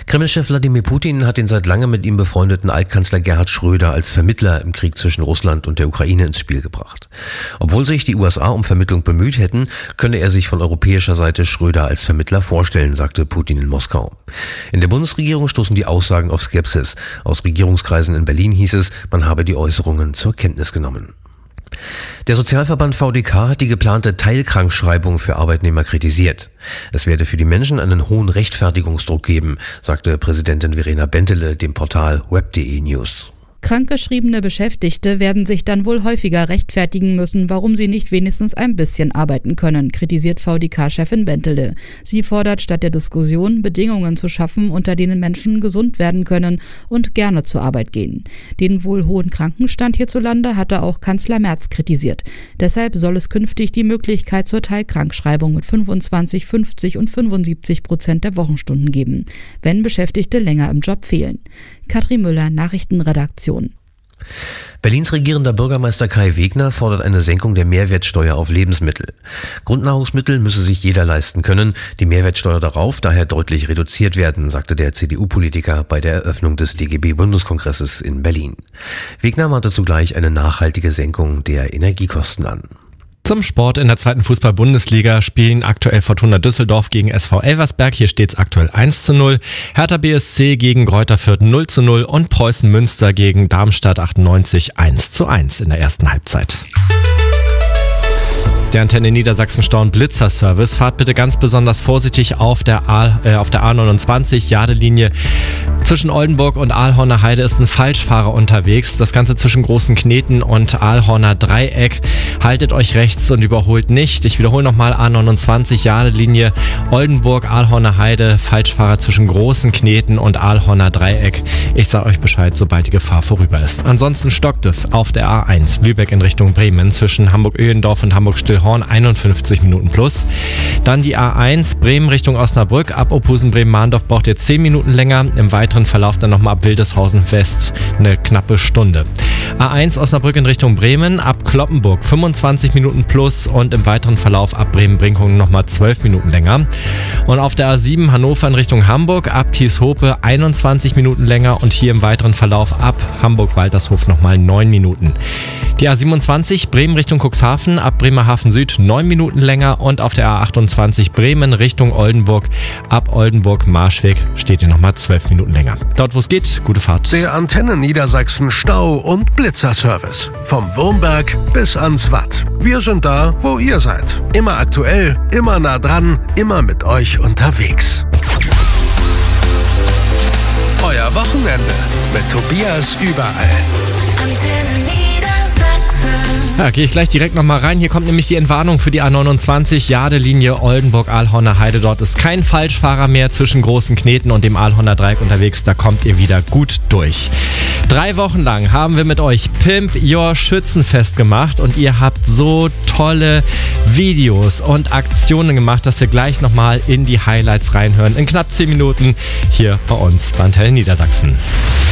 Kreml-Chef Wladimir Putin hat den seit langem mit ihm befreundeten Altkanzler Gerhard Schröder als Vermittler im Krieg zwischen Russland und der Ukraine ins Spiel gebracht. Obwohl sich die USA um Vermittlung bemüht hätten, könne er sich von europäischer Seite Schröder als Vermittler vorstellen, sagte Putin in Moskau. In der Bundesregierung stoßen die Aussagen auf Skepsis. Aus Regierungskreisen in Berlin hieß es, man habe die Äußerungen zur Kenntnis genommen. Der Sozialverband VDK hat die geplante Teilkrankschreibung für Arbeitnehmer kritisiert. Es werde für die Menschen einen hohen Rechtfertigungsdruck geben, sagte Präsidentin Verena Bentele dem Portal web.de News. Krankgeschriebene Beschäftigte werden sich dann wohl häufiger rechtfertigen müssen, warum sie nicht wenigstens ein bisschen arbeiten können, kritisiert VDK-Chefin Bentele. Sie fordert statt der Diskussion, Bedingungen zu schaffen, unter denen Menschen gesund werden können und gerne zur Arbeit gehen. Den wohl hohen Krankenstand hierzulande hatte auch Kanzler Merz kritisiert. Deshalb soll es künftig die Möglichkeit zur Teilkrankschreibung mit 25, 50 und 75% der Wochenstunden geben, wenn Beschäftigte länger im Job fehlen. Katrin Müller, Nachrichtenredaktion. Berlins regierender Bürgermeister Kai Wegner fordert eine Senkung der Mehrwertsteuer auf Lebensmittel. Grundnahrungsmittel müsse sich jeder leisten können, die Mehrwertsteuer darauf daher deutlich reduziert werden, sagte der CDU-Politiker bei der Eröffnung des DGB-Bundeskongresses in Berlin. Wegner mahnte zugleich eine nachhaltige Senkung der Energiekosten an. Zum Sport: in der zweiten Fußball-Bundesliga spielen aktuell Fortuna Düsseldorf gegen SV Elversberg. Hier steht es aktuell 1:0. Hertha BSC gegen Greuther Fürth 0:0 und Preußen Münster gegen Darmstadt 98 1:1 in der ersten Halbzeit. Der Antenne Niedersachsen Stau- und Blitzer-Service. Fahrt bitte ganz besonders vorsichtig auf der A29 Jadelinie. Zwischen Oldenburg und Ahlhorner Heide ist ein Falschfahrer unterwegs. Das Ganze zwischen Großen Kneten und Ahlhorner Dreieck. Haltet euch rechts und überholt nicht. Ich wiederhole nochmal: A29 Jadelinie, Oldenburg, Ahlhorner Heide, Falschfahrer zwischen Großen Kneten und Ahlhorner Dreieck. Ich sage euch Bescheid, sobald die Gefahr vorüber ist. Ansonsten stockt es auf der A1 Lübeck in Richtung Bremen zwischen Hamburg-Öhendorf und Hamburg-Stillhorn 51 Minuten plus. Dann die A1 Bremen Richtung Osnabrück. Ab Opusen-Bremen-Mahndorf braucht ihr 10 Minuten länger. Im weiteren Verlauf dann nochmal ab Wildeshausen West eine knappe Stunde. A1 Osnabrück in Richtung Bremen ab Cloppenburg 25 Minuten plus und im weiteren Verlauf ab Bremen-Brinkum nochmal 12 Minuten länger. Und auf der A7 Hannover in Richtung Hamburg ab Thieshope 21 Minuten länger und hier im weiteren Verlauf ab Hamburg-Waltershof nochmal 9 Minuten. Die A27 Bremen Richtung Cuxhaven ab Bremerhaven Süd 9 Minuten länger und auf der A28 Bremen Richtung Oldenburg ab Oldenburg-Marschweg steht ihr nochmal 12 Minuten länger. Dort wo es geht, gute Fahrt. Der Antenne Niedersachsen Stau- und Blitzer-Service. Vom Wurmberg bis ans Watt. Wir sind da, wo ihr seid. Immer aktuell, immer nah dran, immer mit euch unterwegs. Euer Wochenende mit Tobias überall. Antenne Niedersachsen. Ja, gehe ich gleich direkt nochmal rein. Hier kommt nämlich die Entwarnung für die A29 Jadelinie Oldenburg-Ahlhorner Heide. Dort ist kein Falschfahrer mehr zwischen Großen Kneten und dem Ahlhorner Dreieck unterwegs. Da kommt ihr wieder gut durch. 3 Wochen lang haben wir mit euch Pimp Your Schützenfest gemacht und ihr habt so tolle Videos und Aktionen gemacht, dass wir gleich nochmal in die Highlights reinhören. In knapp 10 Minuten hier bei uns bei Antenne Niedersachsen.